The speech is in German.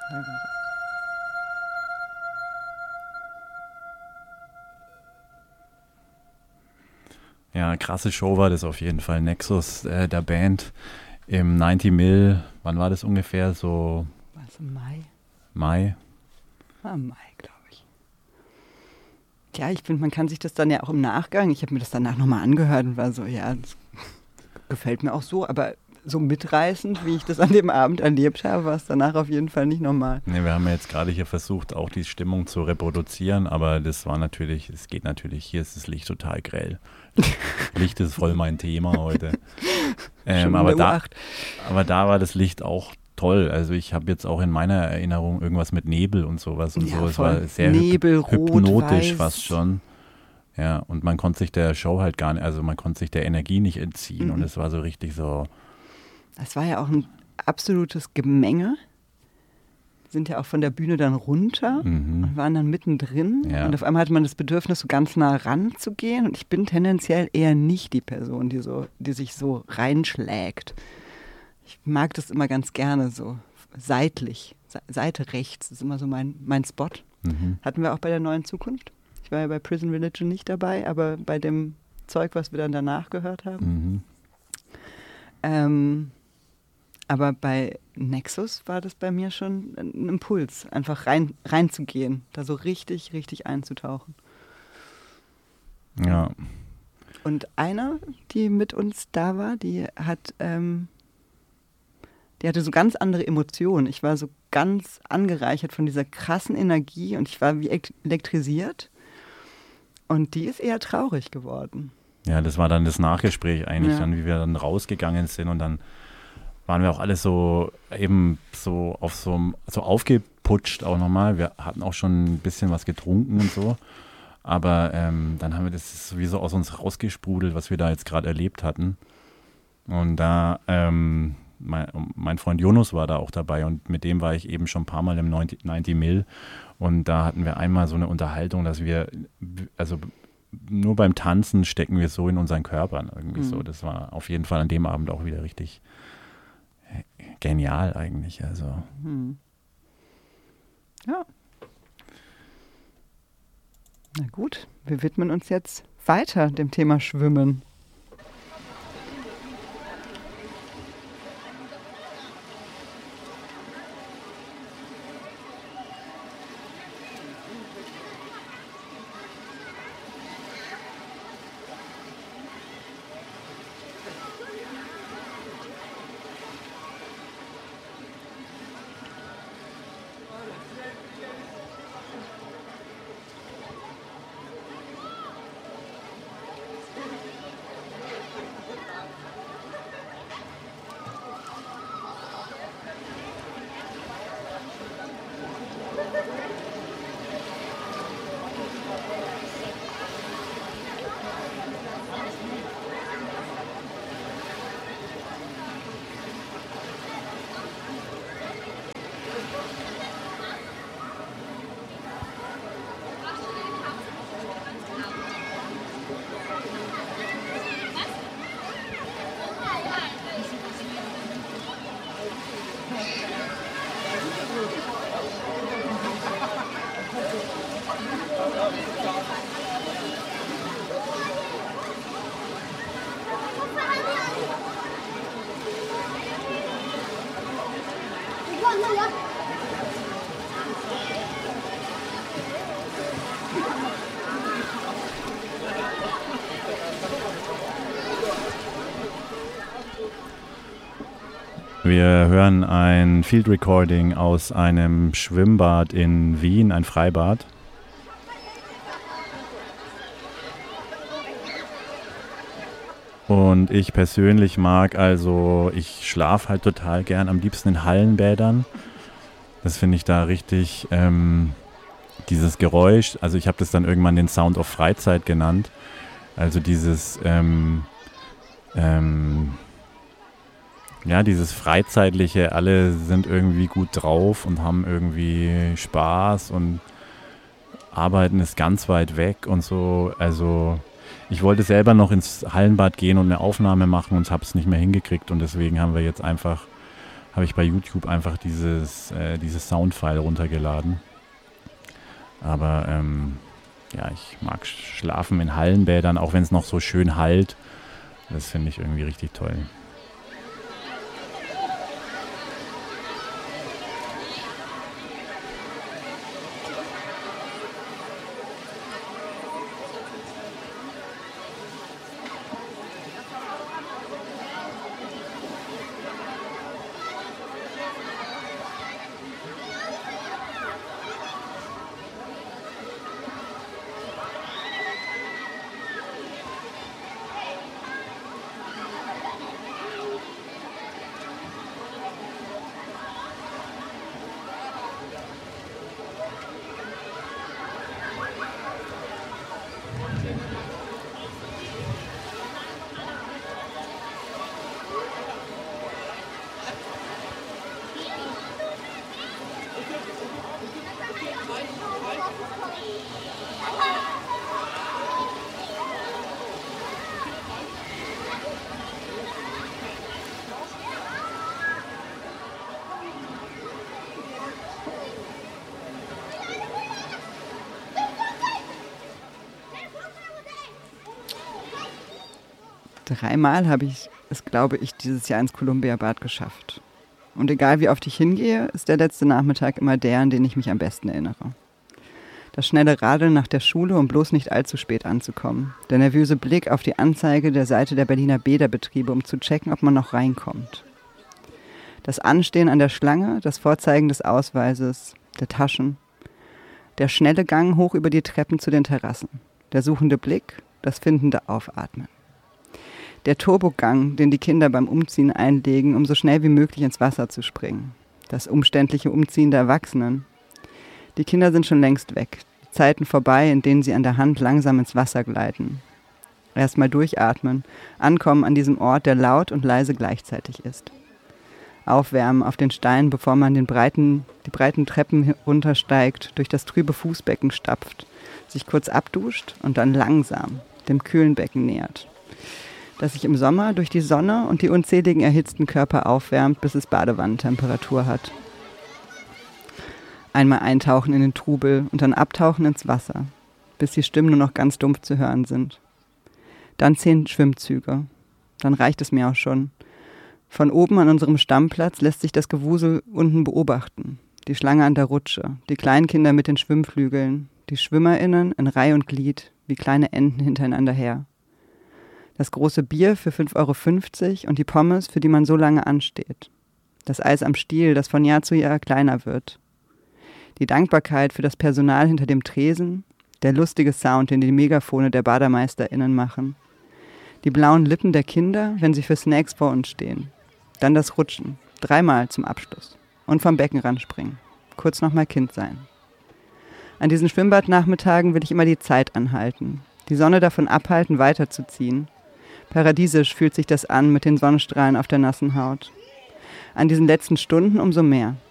Ja, krasse Show war das auf jeden Fall. Nexus, der Band im 90 Mill, wann war das ungefähr? So Was, im Mai? Mai? Mai, glaube ich. Ja, ich finde, man kann sich das dann ja auch im Nachgang, ich habe mir das danach nochmal angehört und war so, ja, das gefällt mir auch so, aber so mitreißend, wie ich das an dem Abend erlebt habe, war es danach auf jeden Fall nicht normal. Ne, wir haben ja jetzt gerade hier versucht, auch die Stimmung zu reproduzieren, aber das war natürlich, es geht natürlich, hier ist das Licht total grell. Licht ist voll mein Thema heute. Aber da war das Licht auch toll. Also ich habe jetzt auch in meiner Erinnerung irgendwas mit Nebel und sowas und ja, so. Es war sehr Nebel, hypnotisch rot, fast schon. Ja, und man konnte sich der Show halt gar nicht, also man konnte sich der Energie nicht entziehen und es war so richtig so. Es war ja auch ein absolutes Gemenge. Sind ja auch von der Bühne dann runter und waren dann mittendrin. Ja. Und auf einmal hatte man das Bedürfnis, so ganz nah ranzugehen. Und ich bin tendenziell eher nicht die Person, die sich so reinschlägt. Ich mag das immer ganz gerne so seitlich. Seite rechts ist immer so mein Spot. Hatten wir auch bei der Neuen Zukunft. Ich war ja bei Prison Religion nicht dabei, aber bei dem Zeug, was wir dann danach gehört haben. Aber bei Nexus war das bei mir schon ein Impuls, einfach reinzugehen, da so richtig, richtig einzutauchen. Ja. Und eine, die mit uns da war, die hatte so ganz andere Emotionen. Ich war so ganz angereichert von dieser krassen Energie und ich war wie elektrisiert. Und die ist eher traurig geworden. Ja, das war dann das Nachgespräch eigentlich, dann wie wir dann rausgegangen sind und dann waren wir auch alle so eben so auf so aufgeputscht auch nochmal. Wir hatten auch schon ein bisschen was getrunken und so. Aber dann haben wir das sowieso aus uns rausgesprudelt, was wir da jetzt gerade erlebt hatten. Und da, mein Freund Jonas war da auch dabei und mit dem war ich eben schon ein paar Mal im 90 Mill. Und da hatten wir einmal so eine Unterhaltung, dass wir, also nur beim Tanzen stecken wir so in unseren Körpern irgendwie so. Das war auf jeden Fall an dem Abend auch wieder richtig genial eigentlich, also. Ja. Na gut, wir widmen uns jetzt weiter dem Thema Schwimmen. Wir hören ein Field Recording aus einem Schwimmbad in Wien, ein Freibad. Und ich persönlich ich schlafe halt total gern, am liebsten in Hallenbädern. Das finde ich da richtig, dieses Geräusch, also ich habe das dann irgendwann den Sound of Freizeit genannt. Also dieses, dieses Freizeitliche, alle sind irgendwie gut drauf und haben irgendwie Spaß und Arbeiten ist ganz weit weg und so. Also ich wollte selber noch ins Hallenbad gehen und eine Aufnahme machen und habe es nicht mehr hingekriegt und deswegen haben wir jetzt einfach habe ich bei YouTube einfach dieses Soundfile runtergeladen. Aber ja, ich mag schlafen in Hallenbädern, auch wenn es noch so schön hallt. Das finde ich irgendwie richtig toll. Dreimal habe ich es, glaube ich, dieses Jahr ins Columbia-Bad geschafft. Und egal wie oft ich hingehe, ist der letzte Nachmittag immer der, an den ich mich am besten erinnere. Das schnelle Radeln nach der Schule, um bloß nicht allzu spät anzukommen. Der nervöse Blick auf die Anzeige der Seite der Berliner Bäderbetriebe, um zu checken, ob man noch reinkommt. Das Anstehen an der Schlange, das Vorzeigen des Ausweises, der Taschen. Der schnelle Gang hoch über die Treppen zu den Terrassen. Der suchende Blick, das findende Aufatmen. Der Turbogang, den die Kinder beim Umziehen einlegen, um so schnell wie möglich ins Wasser zu springen. Das umständliche Umziehen der Erwachsenen. Die Kinder sind schon längst weg. Die Zeiten vorbei, in denen sie an der Hand langsam ins Wasser gleiten. Erstmal durchatmen, ankommen an diesem Ort, der laut und leise gleichzeitig ist. Aufwärmen auf den Steinen, bevor man die breiten Treppen runtersteigt, durch das trübe Fußbecken stapft, sich kurz abduscht und dann langsam dem kühlen Becken nähert, das sich im Sommer durch die Sonne und die unzähligen erhitzten Körper aufwärmt, bis es Badewannentemperatur hat. Einmal eintauchen in den Trubel und dann abtauchen ins Wasser, bis die Stimmen nur noch ganz dumpf zu hören sind. Dann 10 Schwimmzüge. Dann reicht es mir auch schon. Von oben an unserem Stammplatz lässt sich das Gewusel unten beobachten. Die Schlange an der Rutsche, die Kleinkinder mit den Schwimmflügeln, die SchwimmerInnen in Reih und Glied, wie kleine Enten hintereinander her. Das große Bier für 5,50 € und die Pommes, für die man so lange ansteht. Das Eis am Stiel, das von Jahr zu Jahr kleiner wird. Die Dankbarkeit für das Personal hinter dem Tresen, der lustige Sound, den die Megafone der BadermeisterInnen machen. Die blauen Lippen der Kinder, wenn sie für Snacks vor uns stehen. Dann das Rutschen, 3-mal zum Abschluss. Und vom Beckenrand springen. Kurz nochmal Kind sein. An diesen Schwimmbadnachmittagen will ich immer die Zeit anhalten. Die Sonne davon abhalten, weiterzuziehen. Paradiesisch fühlt sich das an mit den Sonnenstrahlen auf der nassen Haut. An diesen letzten Stunden umso mehr.